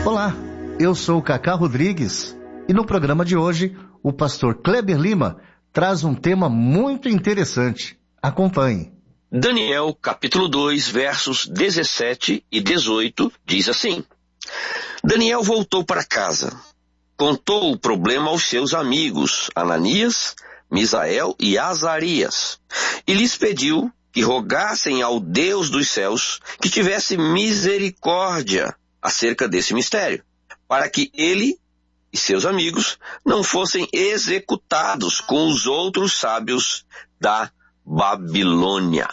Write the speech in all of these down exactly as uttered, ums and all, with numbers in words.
Olá, eu sou o Cacá Rodrigues e no programa de hoje o pastor Kleber Lima traz um tema muito interessante. Acompanhe. Daniel, capítulo dois, versos dezessete e dezoito, diz assim: Daniel voltou para casa, contou o problema aos seus amigos Ananias, Misael e Azarias, e lhes pediu que rogassem ao Deus dos céus que tivesse misericórdia acerca desse mistério, para que ele e seus amigos não fossem executados com os outros sábios da Babilônia.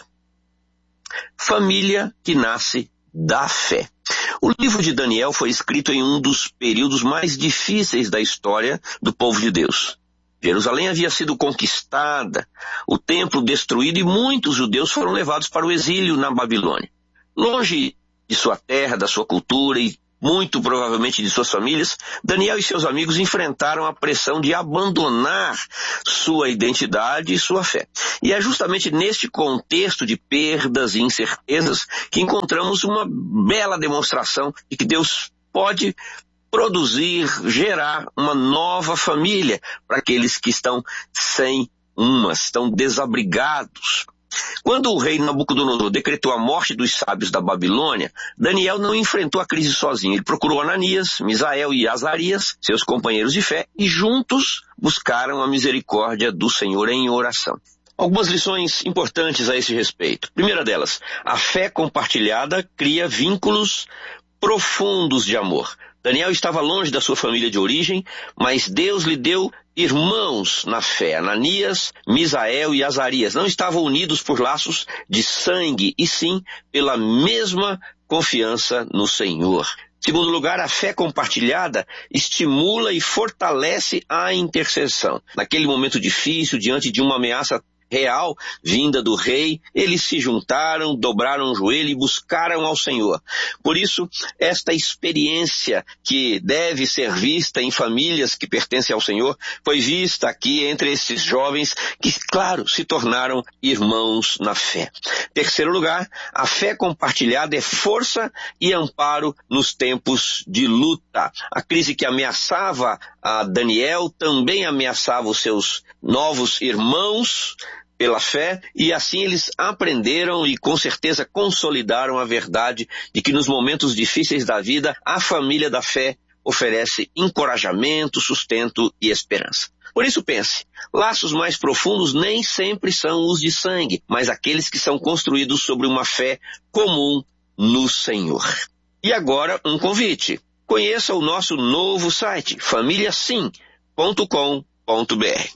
Família que nasce da fé. O livro de Daniel foi escrito em um dos períodos mais difíceis da história do povo de Deus. Jerusalém havia sido conquistada, o templo destruído e muitos judeus foram levados para o exílio na Babilônia. Longe de sua terra, da sua cultura e muito provavelmente de suas famílias, Daniel e seus amigos enfrentaram a pressão de abandonar sua identidade e sua fé. E é justamente neste contexto de perdas e incertezas que encontramos uma bela demonstração de que Deus pode produzir, gerar uma nova família para aqueles que estão sem uma, estão desabrigados. Quando o rei Nabucodonosor decretou a morte dos sábios da Babilônia, Daniel não enfrentou a crise sozinho. Ele procurou Ananias, Misael e Azarias, seus companheiros de fé, e juntos buscaram a misericórdia do Senhor em oração. Algumas lições importantes a esse respeito. Primeira delas, a fé compartilhada cria vínculos profundos de amor. Daniel estava longe da sua família de origem, mas Deus lhe deu irmãos na fé. Ananias, Misael e Azarias não estavam unidos por laços de sangue, e sim pela mesma confiança no Senhor. Segundo lugar, a fé compartilhada estimula e fortalece a intercessão. Naquele momento difícil, diante de uma ameaça real, vinda do rei, eles se juntaram, dobraram o joelho e buscaram ao Senhor. Por isso, esta experiência que deve ser vista em famílias que pertencem ao Senhor, foi vista aqui entre esses jovens que, claro, se tornaram irmãos na fé. Terceiro lugar, a fé compartilhada é força e amparo nos tempos de luta. A crise que ameaçava a Daniel também ameaçava os seus novos irmãos pela fé, e assim eles aprenderam e com certeza consolidaram a verdade de que nos momentos difíceis da vida, a família da fé oferece encorajamento, sustento e esperança. Por isso pense, laços mais profundos nem sempre são os de sangue, mas aqueles que são construídos sobre uma fé comum no Senhor. E agora um convite. Conheça o nosso novo site, família sim ponto com ponto b r.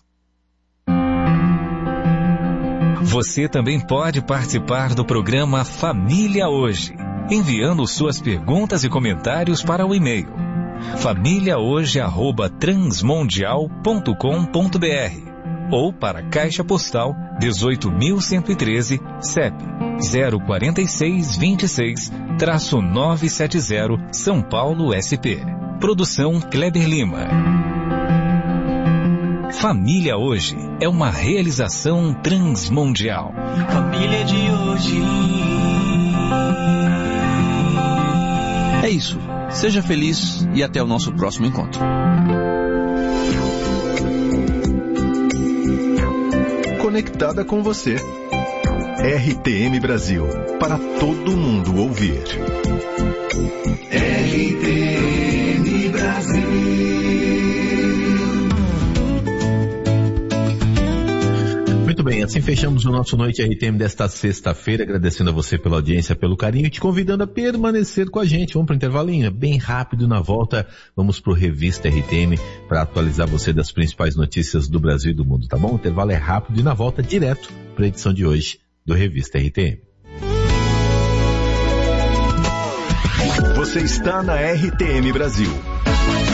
Você também pode participar do programa Família Hoje, enviando suas perguntas e comentários para o e-mail família hoje arroba transmundial ponto com ponto b r ou para a Caixa Postal dezoito mil cento e treze, C E P zero quatro seis dois seis, nove sete zero, São Paulo, S P. Produção Kleber Lima. Família Hoje é uma realização transmundial. Família de hoje. É isso. Seja feliz e até o nosso próximo encontro. Conectada com você. R T M Brasil, para todo mundo ouvir. R T M Brasil. Muito bem, assim fechamos o nosso Noite R T M desta sexta-feira, agradecendo a você pela audiência, pelo carinho e te convidando a permanecer com a gente. Vamos para o intervalinho, é bem rápido. Na volta, vamos para o Revista R T M para atualizar você das principais notícias do Brasil e do mundo, tá bom? O intervalo é rápido e na volta direto para a edição de hoje do Revista R T M. Você está na R T M Brasil.